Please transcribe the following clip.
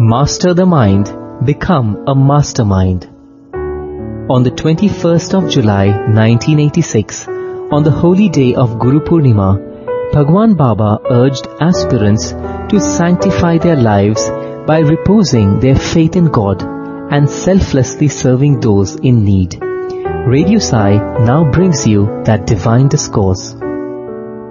Master the mind, become a mastermind. On the 21st of July 1986, on the holy day of Guru Purnima, Bhagwan Baba urged aspirants to sanctify their lives by reposing their faith in God and selflessly serving those in need. Radio Sai now brings you that divine discourse.